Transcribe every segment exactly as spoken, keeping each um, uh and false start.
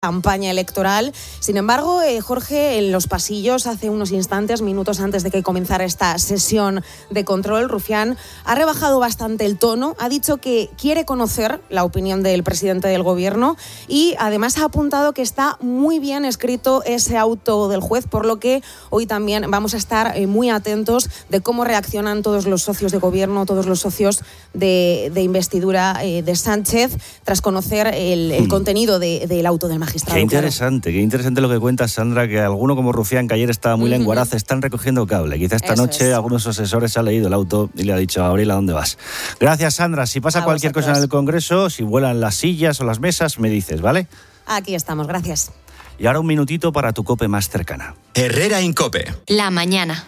campaña electoral. Sin embargo, eh, Jorge, en los pasillos, hace unos instantes, minutos antes de que comenzara esta sesión de control, Rufián ha rebajado bastante el tono, ha dicho que quiere conocer la opinión del presidente del gobierno y además ha apuntado que está muy bien escrito ese auto del juez, por lo que hoy también vamos a estar eh, muy atentos de cómo reaccionan todos los socios de gobierno, todos los socios de, de investidura eh, de Sánchez, tras conocer el, el hmm. contenido de, del auto del magistrado. Qué interesante, claro. qué interesante lo que cuenta Sandra, que alguno como Rufián, que ayer estaba muy uh-huh. lenguaraz, están recogiendo cable. Quizá esta Eso noche es. algunos asesores ha leído el auto y le ha dicho a Gabriela, ¿a dónde vas? Gracias, Sandra. Si pasa a cualquier vosotros. cosa en el Congreso, si vuelan las sillas o las mesas, me dices, ¿vale? Aquí estamos, gracias. Y ahora un minutito para tu COPE más cercana. Herrera Incope. La mañana.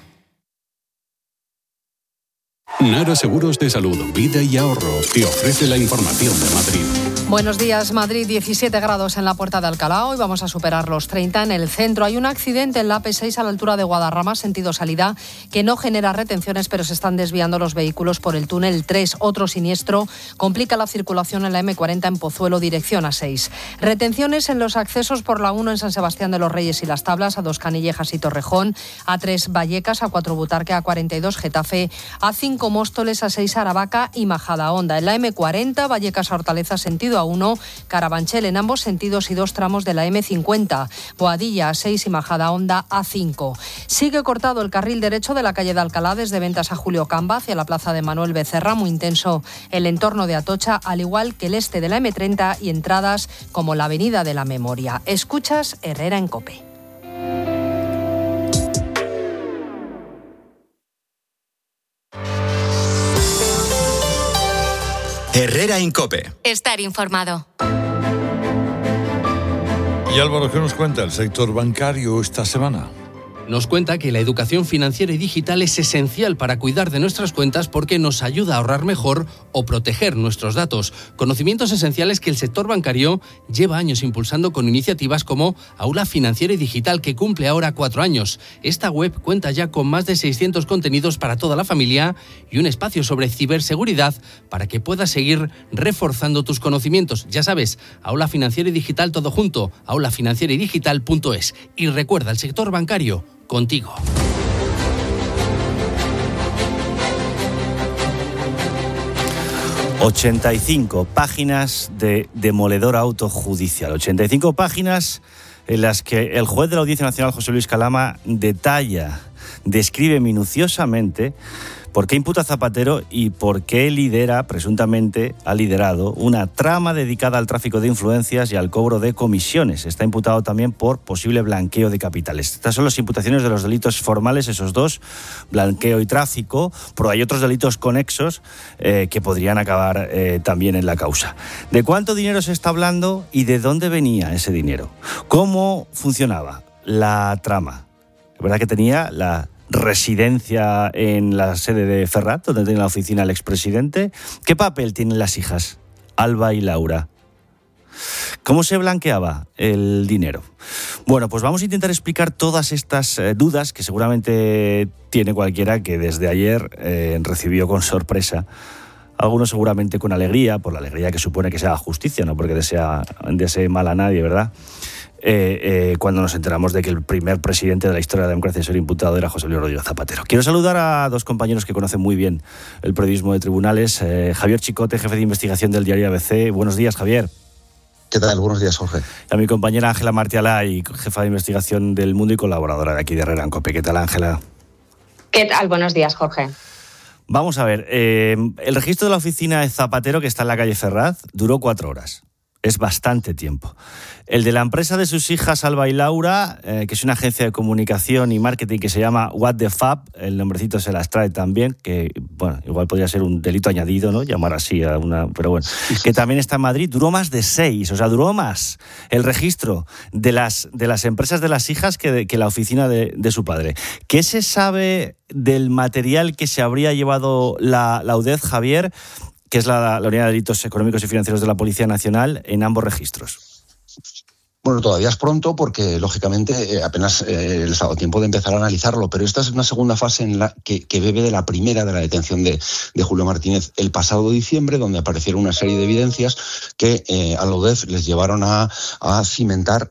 Nara Seguros de Salud, Vida y Ahorro te ofrece la información de Madrid. Buenos días, Madrid, diecisiete grados en la Puerta de Alcalá, hoy vamos a superar los treinta en el centro. Hay un accidente en la A P seis a la altura de Guadarrama, sentido salida, que no genera retenciones, pero se están desviando los vehículos por el túnel tres. Otro siniestro complica la circulación en la eme cuarenta en Pozuelo, dirección A seis. Retenciones en los accesos por la uno en San Sebastián de los Reyes y Las Tablas, a dos Canillejas y Torrejón, A tres Vallecas, A cuatro Butarque, A cuarenta y dos Getafe, A cinco Móstoles, A seis Aravaca y Majadahonda. En la eme cuarenta, Vallecas a Hortaleza, sentido A uno, Carabanchel en ambos sentidos y dos tramos de la eme cincuenta, Boadilla A seis y Majadahonda A cinco. Sigue cortado el carril derecho de la calle de Alcalá desde Ventas a Julio Camba hacia la plaza de Manuel Becerra, muy intenso el entorno de Atocha, al igual que el este de la eme treinta y entradas como la avenida de la Memoria. Escuchas Herrera en COPE. Herrera Incope. Estar informado. Y Álvaro, ¿qué nos cuenta el sector bancario esta semana? Nos cuenta que la educación financiera y digital es esencial para cuidar de nuestras cuentas porque nos ayuda a ahorrar mejor o proteger nuestros datos. Conocimientos esenciales que el sector bancario lleva años impulsando con iniciativas como Aula Financiera y Digital, que cumple ahora cuatro años. Esta web cuenta ya con más de seiscientos contenidos para toda la familia y un espacio sobre ciberseguridad para que puedas seguir reforzando tus conocimientos. Ya sabes, Aula Financiera y Digital todo junto, aula financiera y digital punto es. Y recuerda, el sector bancario contigo. ochenta y cinco páginas de demoledor auto judicial. ochenta y cinco páginas en las que el juez de la Audiencia Nacional, José Luis Calama, detalla, describe minuciosamente por qué imputa a Zapatero y por qué lidera, presuntamente ha liderado, una trama dedicada al tráfico de influencias y al cobro de comisiones. Está imputado también por posible blanqueo de capitales. Estas son las imputaciones de los delitos formales, esos dos, blanqueo y tráfico, pero hay otros delitos conexos eh, que podrían acabar eh, también en la causa. ¿De cuánto dinero se está hablando y de dónde venía ese dinero? ¿Cómo funcionaba la trama? Es verdad que tenía la residencia en la sede de Ferrat, donde tiene la oficina el expresidente. ¿Qué papel tienen las hijas, Alba y Laura? ¿Cómo se blanqueaba el dinero? Bueno, pues vamos a intentar explicar todas estas eh, dudas que seguramente tiene cualquiera que desde ayer eh, recibió con sorpresa. Algunos seguramente con alegría, por la alegría que supone que se haga justicia, no porque desea, desee mal a nadie, ¿verdad? Eh, eh, cuando nos enteramos de que el primer presidente de la historia de la democracia a ser imputado era José Luis Rodríguez Zapatero. Quiero saludar a dos compañeros que conocen muy bien el periodismo de tribunales. Eh, Javier Chicote, jefe de investigación del diario A B C. Buenos días, Javier. ¿Qué tal? Buenos días, Jorge. A mi compañera Ángela Martialay, jefa de investigación del Mundo y colaboradora de aquí de Herrera en COPE. ¿Qué tal, Ángela? ¿Qué tal? Buenos días, Jorge. Vamos a ver, eh, el registro de la oficina de Zapatero, que está en la calle Ferraz, duró cuatro horas. Es bastante tiempo. El de la empresa de sus hijas, Alba y Laura, eh, que es una agencia de comunicación y marketing que se llama What the Fab, el nombrecito se las trae también, que bueno, igual podría ser un delito añadido, ¿no? Llamar así a una, pero bueno, que también está en Madrid, duró más de seis, o sea, duró más el registro de las, de las empresas de las hijas que, de, que la oficina de, de su padre. ¿Qué se sabe del material que se habría llevado la, la U D E Z, Javier, que es la, la Unidad de Delitos Económicos y Financieros de la Policía Nacional, en ambos registros? Bueno, todavía es pronto porque, lógicamente, eh, apenas eh, les ha dado tiempo de empezar a analizarlo, pero esta es una segunda fase en la que, que bebe de la primera, de la detención de, de Julio Martínez el pasado diciembre, donde aparecieron una serie de evidencias que eh, a la U D E F les llevaron a, a cimentar